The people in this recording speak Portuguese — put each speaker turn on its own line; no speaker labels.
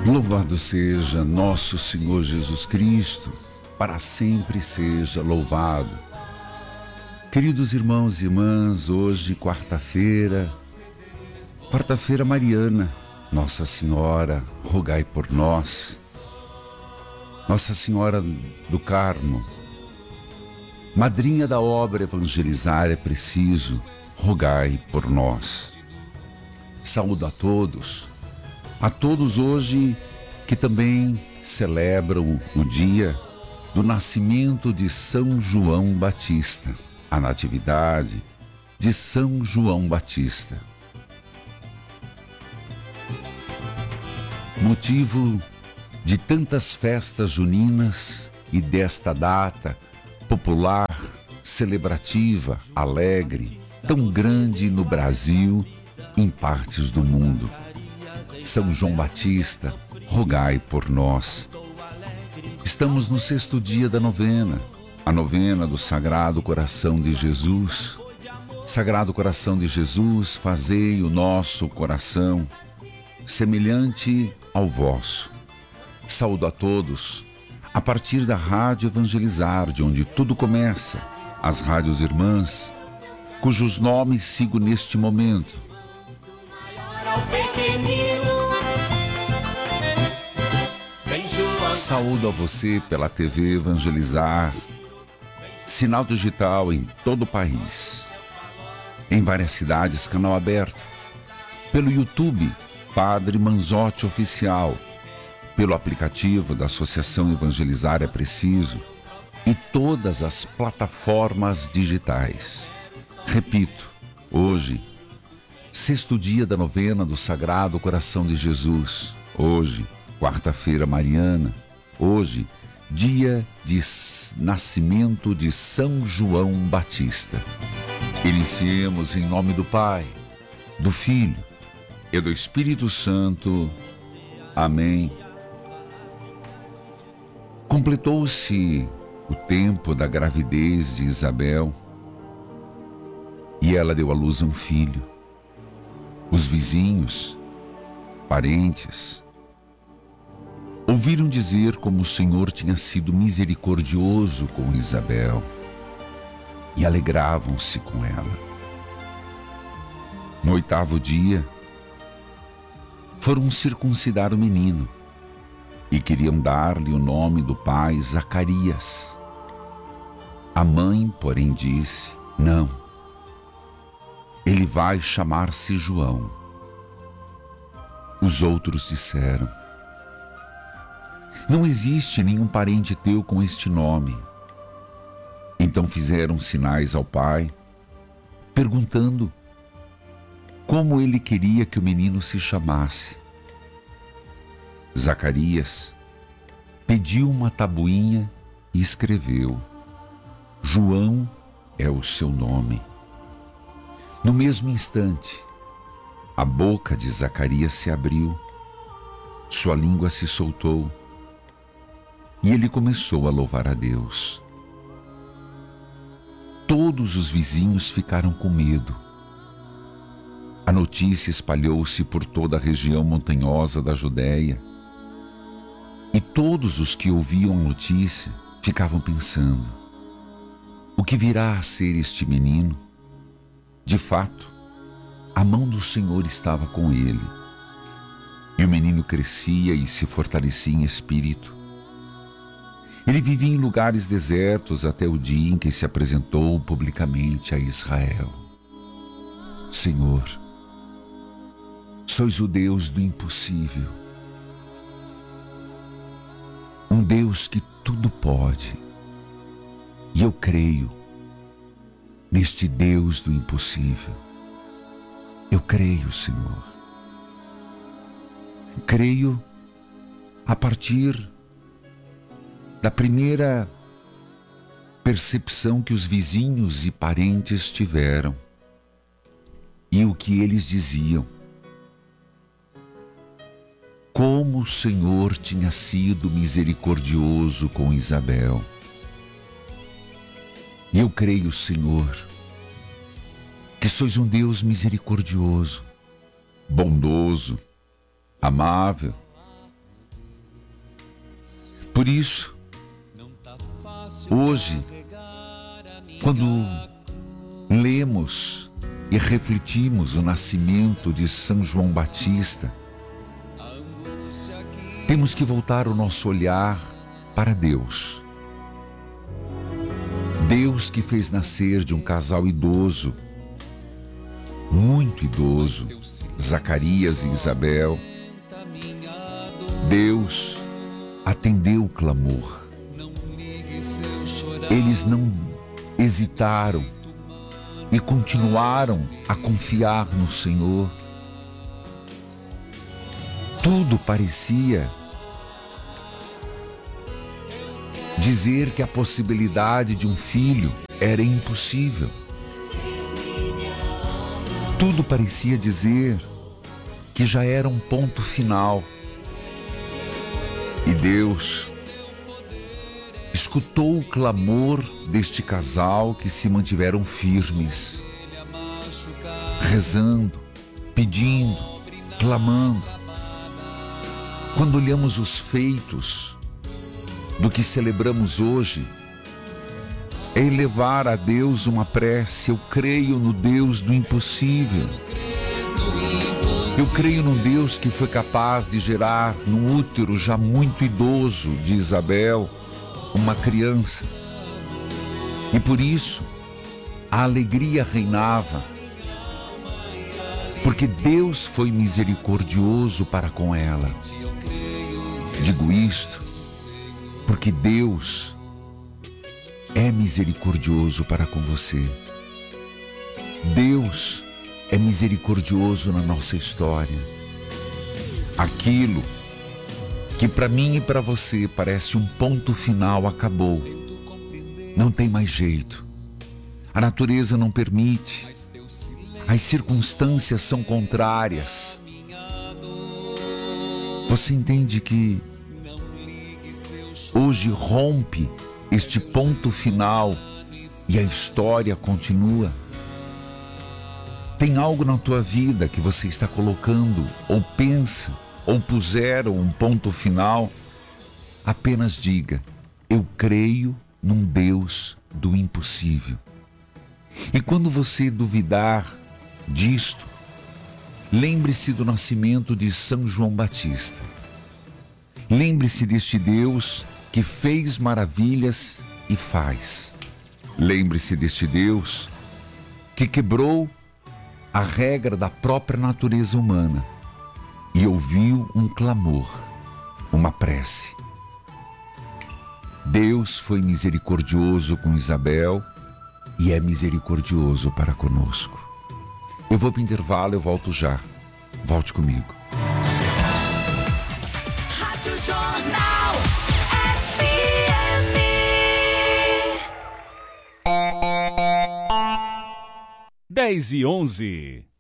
Louvado seja nosso Senhor Jesus Cristo, para sempre seja louvado. Queridos irmãos e irmãs, hoje quarta-feira mariana, Nossa Senhora, rogai por nós. Nossa Senhora do Carmo, madrinha da obra Evangelizar é Preciso, rogai por nós. Saúdo a todos hoje que também celebram o dia do nascimento de São João Batista, a natividade de São João Batista. Motivo de tantas festas juninas e desta data popular, celebrativa, alegre, tão grande no Brasil e em partes do mundo. São João Batista, rogai por nós. Estamos no 6º dia da novena, a novena do Sagrado Coração de Jesus. Sagrado Coração de Jesus, fazei o nosso coração semelhante ao vosso. Saúdo a todos, a partir da Rádio Evangelizar, de onde tudo começa, as rádios irmãs, cujos nomes sigo neste momento. Saúdo a você pela TV Evangelizar, sinal digital em todo o país. Em várias cidades, canal aberto. Pelo YouTube, Padre Manzotti Oficial. Pelo aplicativo da Associação Evangelizar é Preciso. E todas as plataformas digitais. Repito, hoje, 6º dia da novena do Sagrado Coração de Jesus. Hoje, quarta-feira mariana. Hoje, dia de nascimento de São João Batista. Iniciemos em nome do Pai, do Filho e do Espírito Santo. Amém. Completou-se o tempo da gravidez de Isabel e ela deu à luz a um filho. Os vizinhos, parentes, ouviram dizer como o Senhor tinha sido misericordioso com Isabel e alegravam-se com ela. No 8º dia, foram circuncidar o menino e queriam dar-lhe o nome do pai Zacarias. A mãe, porém, disse: não, ele vai chamar-se João. Os outros disseram: não existe nenhum parente teu com este nome. Então fizeram sinais ao pai, perguntando como ele queria que o menino se chamasse. Zacarias pediu uma tabuinha e escreveu: João é o seu nome. No mesmo instante, a boca de Zacarias se abriu, sua língua se soltou, e ele começou a louvar a Deus. Todos os vizinhos ficaram com medo. A notícia espalhou-se por toda a região montanhosa da Judéia. E todos os que ouviam a notícia ficavam pensando: o que virá a ser este menino? De fato, a mão do Senhor estava com ele. E o menino crescia e se fortalecia em espírito. Ele vivia em lugares desertos até o dia em que se apresentou publicamente a Israel. Senhor, sois o Deus do impossível. Um Deus que tudo pode. E eu creio neste Deus do impossível. Eu creio, Senhor. Creio a partir da primeira percepção que os vizinhos e parentes tiveram e o que eles diziam. Como o Senhor tinha sido misericordioso com Isabel. E eu creio, Senhor, que sois um Deus misericordioso, bondoso, amável, Por isso, hoje, quando lemos e refletimos o nascimento de São João Batista, temos que voltar o nosso olhar para Deus. Deus que fez nascer de um casal idoso, muito idoso, Zacarias e Isabel. Deus atendeu o clamor. Eles não hesitaram e continuaram a confiar no Senhor. Tudo parecia dizer que a possibilidade de um filho era impossível. Tudo parecia dizer que já era um ponto final. E Deus escutou o clamor deste casal que se mantiveram firmes, rezando, pedindo, clamando. Quando olhamos os feitos do que celebramos hoje, é elevar a Deus uma prece. Eu creio no Deus do impossível. Eu creio num Deus que foi capaz de gerar no útero já muito idoso de Isabel uma criança. E por isso a alegria reinava, porque Deus foi misericordioso para com ela. Digo isto porque Deus é misericordioso para com você. Deus é misericordioso na nossa história. Aquilo que para mim e para você parece um ponto final acabou. Não tem mais jeito. A natureza não permite. As circunstâncias são contrárias. Você entende que hoje rompe este ponto final e a história continua? Tem algo na tua vida que você está colocando, ou pensa, ou puseram um ponto final? Apenas diga: eu creio num Deus do impossível. E quando você duvidar disto, lembre-se do nascimento de São João Batista. Lembre-se deste Deus que fez maravilhas e faz. Lembre-se deste Deus que quebrou a regra da própria natureza humana e ouviu um clamor, uma prece. Deus foi misericordioso com Isabel e é misericordioso para conosco. Eu vou para o intervalo, eu volto já. Volte comigo.
Rádio Jornal FM.
10:11.